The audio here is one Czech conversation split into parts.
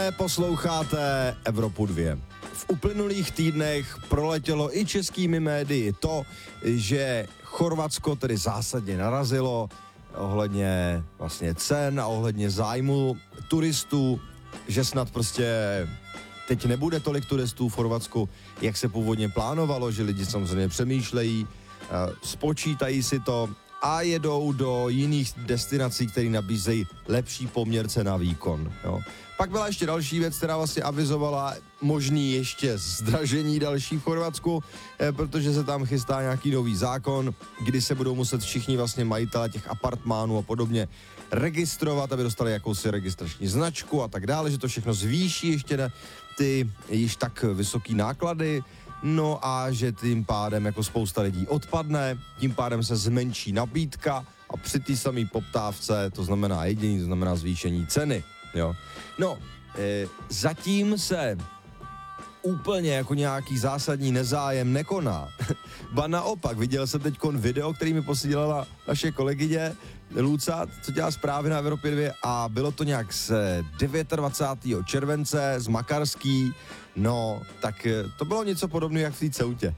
Posloucháte Evropu 2. V uplynulých týdnech proletělo i českými médii to, že Chorvatsko tedy zásadně narazilo ohledně vlastně cen a ohledně zájmu turistů, že snad prostě teď nebude tolik turistů v Chorvatsku, jak se původně plánovalo, že lidi samozřejmě přemýšlejí, spočítají si to a jedou do jiných destinací, které nabízejí lepší poměr cena výkon. Jo. Pak byla ještě další věc, která vlastně avizovala možný ještě zdražení další v Chorvatsku, protože se tam chystá nějaký nový zákon, kdy se budou muset všichni vlastně majitelé těch apartmánů a podobně registrovat, aby dostali jakousi registrační značku a tak dále, že to všechno zvýší ještě na ty již tak vysoký náklady. No a že tím pádem jako spousta lidí odpadne, tím pádem se zmenší nabídka a při té samé poptávce, to znamená jediný, to znamená zvýšení ceny, jo. No, zatím se úplně jako nějaký zásadní nezájem nekoná. Ba naopak, viděl jsem teďkon video, který mi posílala naše kolegyně Luca, co dělá zprávy na Evropě 2 a bylo to nějak z 29. července z Makarský, no, tak to bylo něco podobného jak v té Ceutě.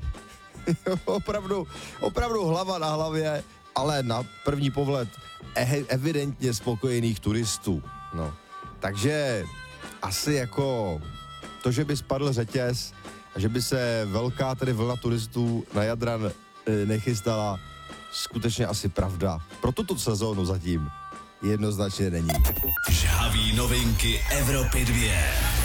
opravdu hlava na hlavě, ale na první pohled evidentně spokojených turistů, no. Takže asi jako to, že by spadl řetěz a že by se velká tedy vlna turistů na Jadran nechystala, skutečně asi pravda. Pro tuto sezónu zatím jednoznačně není. Žhavý novinky Evropy 2.